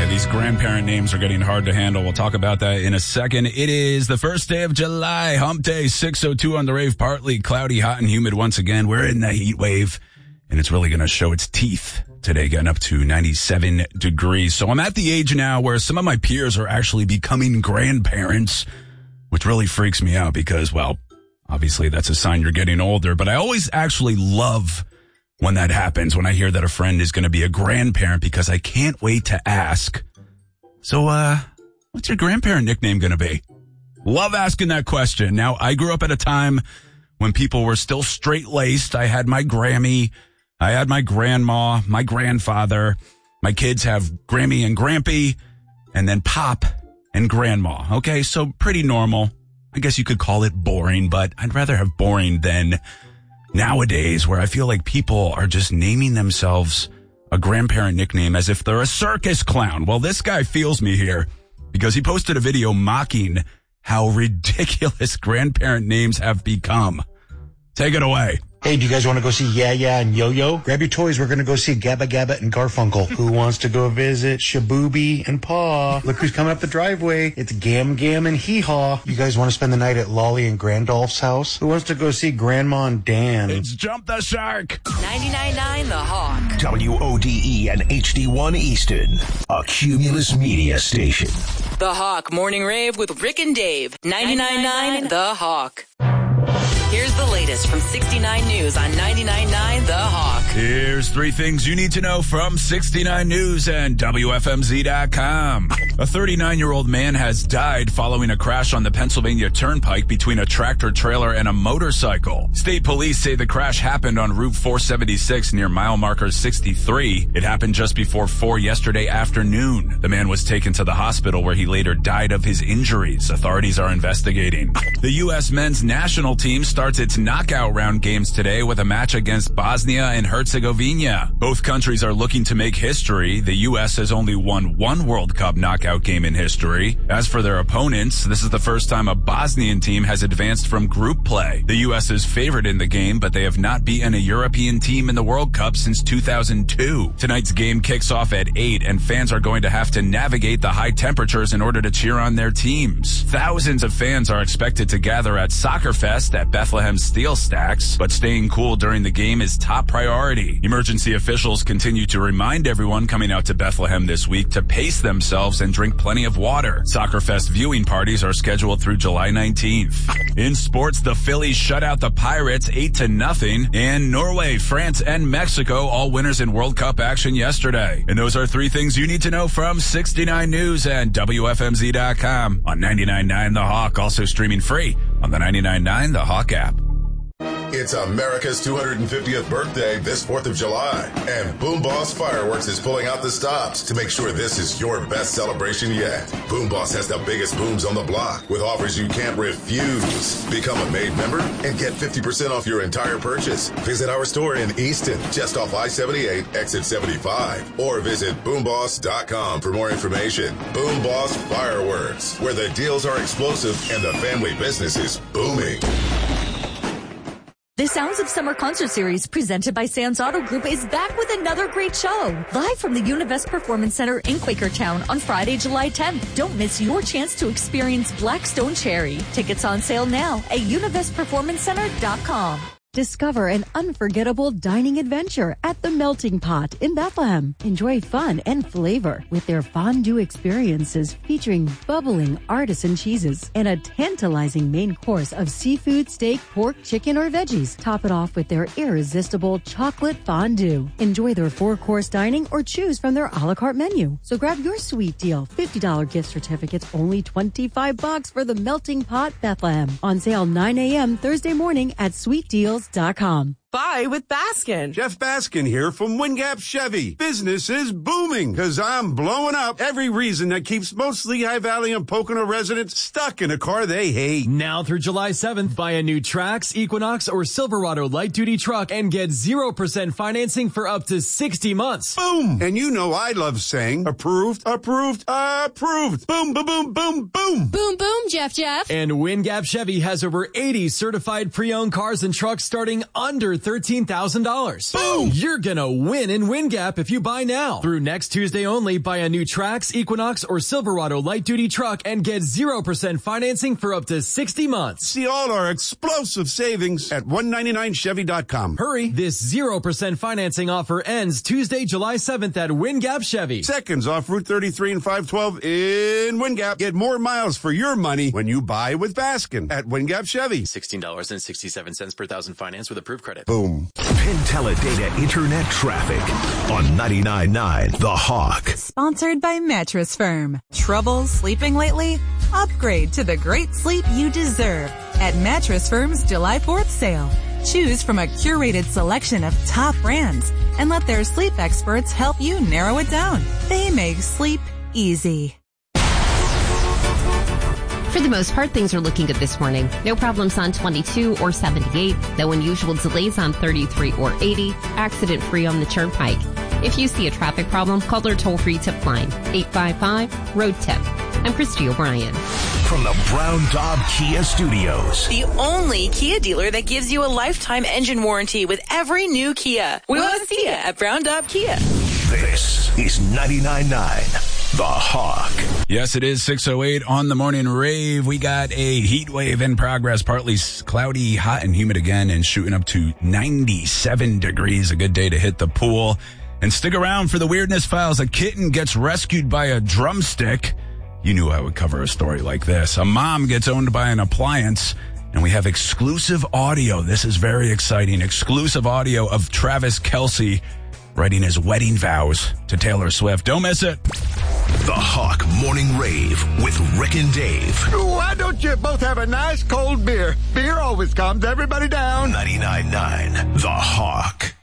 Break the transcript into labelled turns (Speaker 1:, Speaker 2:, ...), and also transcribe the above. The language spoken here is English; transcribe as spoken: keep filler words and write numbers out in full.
Speaker 1: Yeah, these grandparent names are getting hard to handle. We'll talk about that in a second. It is the first day of July, hump day, six oh two on the rave, partly cloudy, hot and humid once again. We're in the heat wave, and it's really going to show its teeth today, getting up to ninety-seven degrees. So I'm at the age now where some of my peers are actually becoming grandparents, which really freaks me out because, well, obviously that's a sign you're getting older. But I always actually love when that happens, when I hear that a friend is going to be a grandparent, because I can't wait to ask, so, uh, what's your grandparent nickname going to be? Love asking that question. Now, I grew up at a time when people were still straight-laced. I had my Grammy, I had my grandma, my grandfather. My kids have Grammy and Grampy, and then Pop and Grandma. Okay, so pretty normal. I guess you could call it boring, but I'd rather have boring than nowadays, where I feel like people are just naming themselves a grandparent nickname as if they're a circus clown. Well, this guy feels me here because he posted a video mocking how ridiculous grandparent names have become. Take it away.
Speaker 2: Hey, do you guys want to go see Yeah Yeah and Yo-Yo? Grab your toys. We're going to go see Gabba Gabba and Garfunkel. Who wants to go visit Shabooby and Paw? Look who's coming up the driveway. It's Gam Gam and Hee Haw. You guys want to spend the night at Lolly and Grandolph's house? Who wants to go see Grandma and Dan?
Speaker 1: It's Jump the Shark.
Speaker 3: ninety-nine point nine The Hawk.
Speaker 4: W O D E and H D one Easton. A Cumulus Media station.
Speaker 3: The Hawk Morning Rave with Rick and Dave. ninety-nine point nine The Hawk. Here's the latest from sixty-nine News on ninety-nine point nine The Hawk.
Speaker 1: Here's three things you need to know from sixty-nine News and W F M Z dot com. A thirty-nine-year-old man has died following a crash on the Pennsylvania Turnpike between a tractor trailer and a motorcycle. State police say the crash happened on Route four seventy-six near mile marker sixty-three. It happened just before four yesterday afternoon. The man was taken to the hospital where he later died of his injuries. Authorities are investigating. The U S men's national team starts its knockout round games today with a match against Bosnia and Herzegovina. Both countries are looking to make history. The U S has only won one World Cup knockout game in history. As for their opponents, this is the first time a Bosnian team has advanced from group play. The U S is favored in the game, but they have not beaten a European team in the World Cup since two thousand two. Tonight's game kicks off at eight, and fans are going to have to navigate the high temperatures in order to cheer on their teams. Thousands of fans are expected to gather at Soccer Fest at Bethlehem Steel Stacks, but staying cool during the game is top priority. Emergency officials continue to remind everyone coming out to Bethlehem this week to pace themselves and drink plenty of water. Soccer Fest viewing parties are scheduled through July nineteenth. In sports, the Phillies shut out the Pirates eight to nothing, and Norway, France, and Mexico all winners in World Cup action yesterday. And those are three things you need to know from sixty-nine News and W F M Z dot com on ninety-nine point nine The Hawk, also streaming free on the ninety-nine point nine The Hawk app.
Speaker 5: It's America's two hundred fiftieth birthday this fourth of July, and Boom Boss Fireworks is pulling out the stops to make sure this is your best celebration yet. Boom Boss has the biggest booms on the block with offers you can't refuse. Become a Made member and get fifty percent off your entire purchase. Visit our store in Easton, just off I seventy-eight, exit seventy-five, or visit boom boss dot com for more information. Boom Boss Fireworks, where the deals are explosive and the family business is booming.
Speaker 6: The Sounds of Summer concert series presented by Sands Auto Group is back with another great show. Live from the Univest Performance Center in Quakertown on Friday, July tenth. Don't miss your chance to experience Blackstone Cherry. Tickets on sale now at univest performance center dot com. Discover an unforgettable dining adventure at the Melting Pot in Bethlehem. Enjoy fun and flavor with their fondue experiences featuring bubbling artisan cheeses and a tantalizing main course of seafood, steak, pork, chicken, or veggies. Top it off with their irresistible chocolate fondue. Enjoy their four-course dining or choose from their a la carte menu. So grab your sweet deal. fifty dollars gift certificates, only twenty-five bucks for the Melting Pot Bethlehem. On sale nine a.m. Thursday morning at sweet deals dot com.
Speaker 7: Buy with Baskin.
Speaker 8: Jeff Baskin here from Wingap Chevy. Business is booming because I'm blowing up every reason that keeps most Lehigh Valley and Pocono residents stuck in a car they hate.
Speaker 9: Now through July seventh, buy a new Trax, Equinox, or Silverado light-duty truck and get zero percent financing for up to sixty months.
Speaker 8: Boom! And you know I love saying approved, approved, approved. Boom, boom, boom, boom, boom.
Speaker 10: Boom, boom, Jeff, Jeff.
Speaker 9: And Wingap Chevy has over eighty certified pre-owned cars and trucks starting under thirteen thousand dollars. Boom! You're gonna win in WinGap if you buy now. Through next Tuesday only, buy a new Trax, Equinox, or Silverado light-duty truck and get zero percent financing for up to sixty months.
Speaker 8: See all our explosive savings at one ninety-nine chevy dot com.
Speaker 9: Hurry! This zero percent financing offer ends Tuesday, July seventh at WinGap Chevy.
Speaker 8: Seconds off Route thirty-three and five twelve in WinGap. Get more miles for your money when you buy with Baskin at WinGap Chevy.
Speaker 7: sixteen dollars and sixty-seven cents per thousand finance with approved credit.
Speaker 8: Boom.
Speaker 4: Penteledata Internet Traffic on ninety-nine point nine The Hawk.
Speaker 10: Sponsored by Mattress Firm. Trouble sleeping lately? Upgrade to the great sleep you deserve at Mattress Firm's July fourth sale. Choose from a curated selection of top brands and let their sleep experts help you narrow it down. They make sleep easy.
Speaker 11: For the most part, things are looking good this morning. No problems on twenty-two or seventy-eight. No unusual delays on thirty-three or eighty. Accident-free on the Turnpike. If you see a traffic problem, call our toll-free tip line, eight five five, road tip. I'm Christy O'Brien.
Speaker 4: From the Brown Daub Kia Studios.
Speaker 3: The only Kia dealer that gives you a lifetime engine warranty with every new Kia. We want to see you at Brown Daub Kia.
Speaker 4: This is ninety-nine point nine The Hawk.
Speaker 1: Yes, it is six oh eight on the morning rave. We got a heat wave in progress, partly cloudy, hot and humid again, and shooting up to ninety-seven degrees. A good day to hit the pool. And stick around for the Weirdness Files. A kitten gets rescued by a drumstick. You knew I would cover a story like this. A mom gets owned by an appliance, and we have exclusive audio. This is very exciting. Exclusive audio of Travis Kelce writing his wedding vows to Taylor Swift. Don't miss it.
Speaker 4: The Hawk Morning Rave with Rick and Dave.
Speaker 12: Why don't you both have a nice cold beer? Beer always calms everybody down.
Speaker 4: ninety-nine point nine The Hawk.